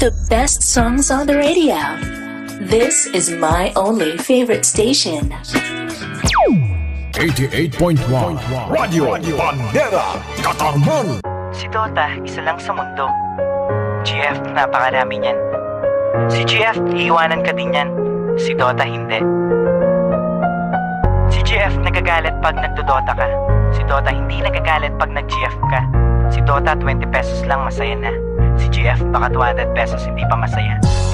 The best songs on the radio. This is my only favorite station. 88.1 Radio Bandera Katarman. Si Dota, isa lang sa mundo. GF, napakarami niyan. Si GF, iiwanan ka din yan. Si Dota, hindi. Si GF, nagagalit pag nagdodota ka. Si Dota, hindi nagagalit pag nag-GF ka. Si Dota, 20 pesos lang, masaya na. Si GF, baka 200 pesos, hindi pa masaya.